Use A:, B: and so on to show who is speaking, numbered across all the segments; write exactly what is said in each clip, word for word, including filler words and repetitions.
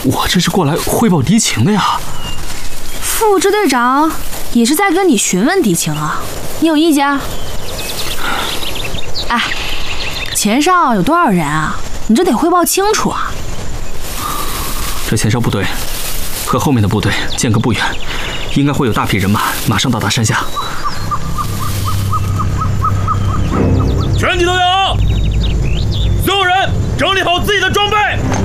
A: 我这是过来汇报敌情的呀。
B: 副支队长也是在跟你询问敌情啊，你有意见？哎，前哨有多少人啊？你这得汇报清楚啊。
A: 这前哨部队和后面的部队间隔不远，应该会有大批人马马上到达山下。
C: 全体都有，所有人整理好自己的装备。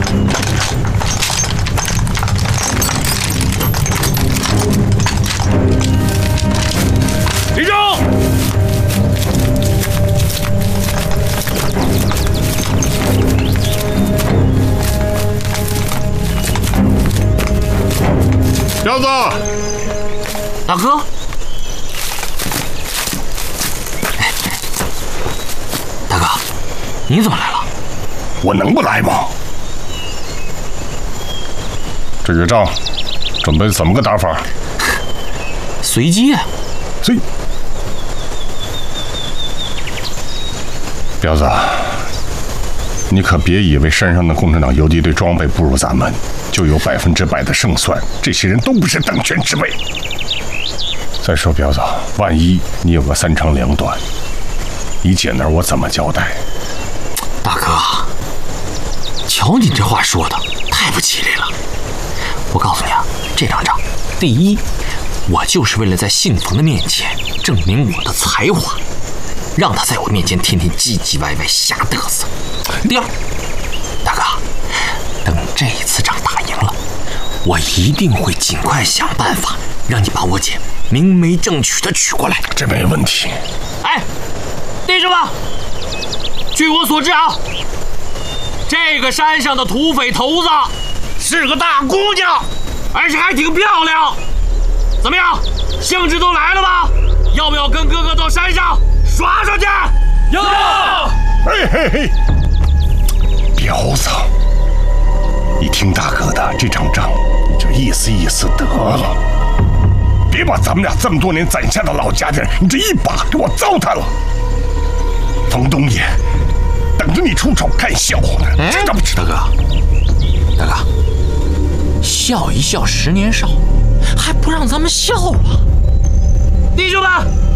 C: 立正！
D: 彪子，
A: 大哥，哎，大哥，你怎么来了？
D: 我能不来吗？这个仗准备怎么个打法？
A: 随机啊！
D: 随。彪子，你可别以为山上的共产党游击队装备不如咱们，就有百分之百的胜算。这些人都不是等闲之辈。再说，彪子，万一你有个三长两短，你姐那儿我怎么交代？
A: 大哥，瞧你这话说的，太不吉利了。我告诉你啊，这场仗，第一，我就是为了在信冯的面前证明我的才华，让他在我面前天天唧唧歪歪瞎嘚瑟。第二，大哥，等这次仗打赢了，我一定会尽快想办法让你把我姐明媒正娶的娶过来。
D: 这没问题。
C: 哎，弟兄们，据我所知啊，这个山上的土匪头子是个大姑娘，而且还挺漂亮。怎么样，兴致都来了吧？要不要跟哥哥到山上耍耍去？要！
D: 嘿嘿嘿，彪子，你听大哥的，这场仗你就意思意思得了，别把咱们俩这么多年攒下的老家人，你这一把给我糟蹋了。冯东爷等着你出手看笑话呢，知道不知道？
A: 大哥，大哥，笑一笑十年少，还不让咱们笑啊？
C: 弟兄们！